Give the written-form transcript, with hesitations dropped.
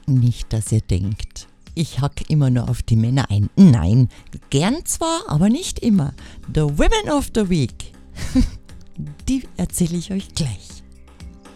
Nicht, dass ihr denkt, ich hack immer nur auf die Männer ein. Nein, gern zwar, aber nicht immer. The Women of the Week, die erzähle ich euch gleich.